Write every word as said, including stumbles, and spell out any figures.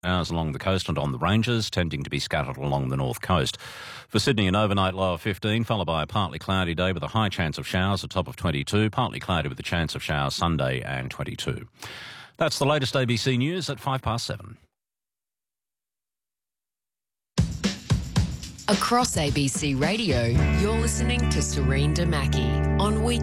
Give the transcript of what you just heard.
Showers along the coast and on the ranges, tending to be scattered along the north coast. For Sydney, an overnight low of fifteen, followed by a partly cloudy day with a high chance of showers, a top of twenty-two, partly cloudy with a chance of showers Sunday and twenty-two. That's the latest A B C News at five past seven. Across A B C Radio, you're listening to Serene Damaki on Weekend.